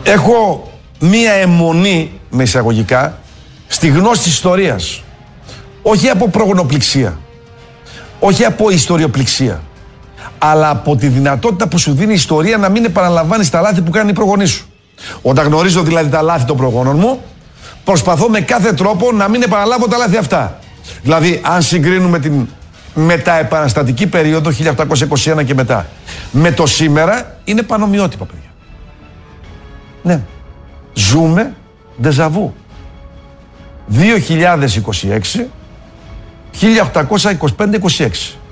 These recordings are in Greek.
Έχω μία αιμονή, με εισαγωγικά, στη γνώση της ιστορίας. Όχι από προγνωπληξία, όχι από ιστοριοπληξία, αλλά από τη δυνατότητα που σου δίνει η ιστορία να μην επαναλαμβάνεις τα λάθη που κάνουν οι προγονείς σου. Όταν γνωρίζω δηλαδή τα λάθη των προγόνων μου, προσπαθώ με κάθε τρόπο να μην επαναλάβω τα λάθη αυτά. Δηλαδή, αν συγκρίνουμε την μεταεπαναστατική περίοδο 1821 και μετά με το σήμερα, είναι πανομοιότυπα, παιδιά. Ναι. Ζούμε ντεζαβού. 2026, 1825-26.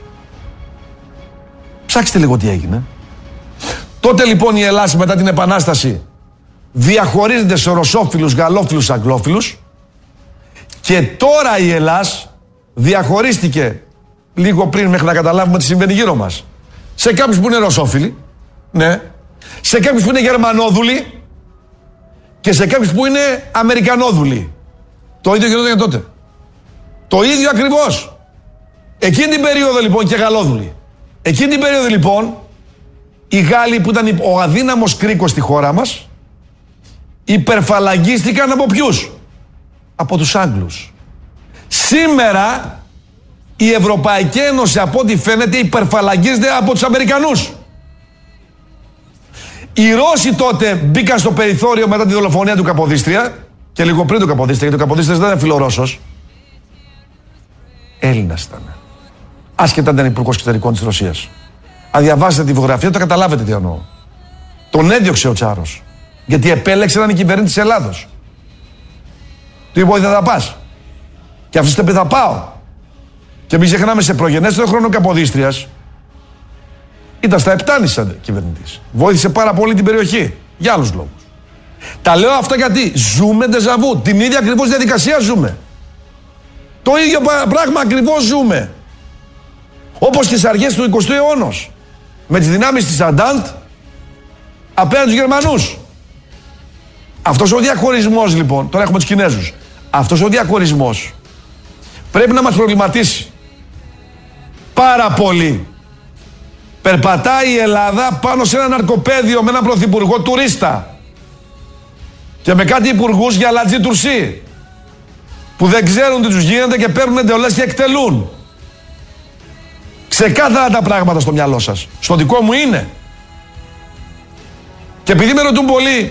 Ψάξτε λίγο τι έγινε. Τότε λοιπόν η Ελλάδα μετά την Επανάσταση διαχωρίζεται σε ρωσόφιλους, γαλλόφιλους, αγγλόφιλους, και τώρα η Ελλάς διαχωρίστηκε λίγο πριν, μέχρι να καταλάβουμε τι συμβαίνει γύρω μας, σε κάποιους που είναι ρωσόφιλοι, ναι, σε κάποιους που είναι γερμανόδουλοι και σε κάποιους που είναι αμερικανόδουλοι. Το ίδιο γινόταν και τότε. Το ίδιο ακριβώς. Εκείνη την περίοδο λοιπόν και γαλλόδουλοι. Εκείνη την περίοδο λοιπόν οι Γάλλοι, που ήταν ο αδύναμος κρίκος στη χώρα μας, υπερφαλαγγίστηκαν από ποιους? Από τους Άγγλους. Σήμερα η Ευρωπαϊκή Ένωση, από ό,τι φαίνεται, υπερφαλαγγίζεται από τους Αμερικανούς. Οι Ρώσοι τότε μπήκαν στο περιθώριο μετά τη δολοφονία του Καποδίστρια, και λίγο πριν του Καποδίστρια, γιατί ο Καποδίστριας δεν ήταν φιλορώσος. Έλληνας ήταν. Άσχετα ήταν υπουργός εξωτερικών της Ρωσίας. Αν διαβάσετε τη βιογραφία, το καταλάβετε τι εννοώ. Τον έδιωξε ο Τσάρος, γιατί επέλεξε να είναι κυβερνήτης της Ελλάδος. Του είπε ότι θα πας. Και αυτός είπε θα πάω. Και μην ξεχνάμε, σε προγενέστερο χρόνο Καποδίστριας ήταν στα Επτάνη σαν κυβερνητής. Βοήθησε πάρα πολύ την περιοχή. Για άλλους λόγους. Τα λέω αυτά γιατί ζούμε ντεζαβού. Την ίδια ακριβώς διαδικασία ζούμε. Το ίδιο πράγμα ακριβώς ζούμε. Όπως και στις αρχές του 20ου αιώνα. Με τις δυνάμεις της Αντάντ απέναντι στους Γερμανούς. Αυτός ο διαχωρισμός λοιπόν, τώρα έχουμε τους Κινέζους. Αυτός ο διαχωρισμός πρέπει να μας προβληματίσει πάρα πολύ. Περπατάει η Ελλάδα πάνω σε ένα ναρκοπαίδιο με έναν πρωθυπουργό τουρίστα και με κάτι υπουργούς για λατζή τουρσί που δεν ξέρουν τι τους γίνεται και παίρνουν εντολές και εκτελούν. Ξεκάθαρα τα πράγματα στο μυαλό σας. Στο δικό μου είναι. Και επειδή με ρωτούν πολύ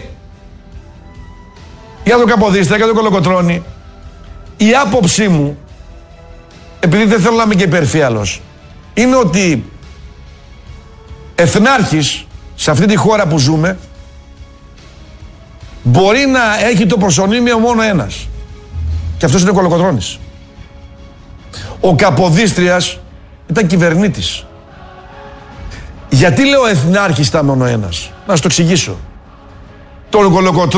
για τον Καποδίστρια, για τον Κολοκοτρώνη, η άποψή μου, επειδή δεν θέλω να είμαι και υπερφύαλος, είναι ότι εθνάρχης σε αυτή τη χώρα που ζούμε μπορεί να έχει το προσωνύμιο μόνο ένας, και αυτός είναι ο Κολοκοτρώνης. Ο Καποδίστριας ήταν κυβερνήτης. Γιατί λέω εθνάρχης ήταν μόνο ένας? Να σας το εξηγήσω. Τον Κολοκοτρώνη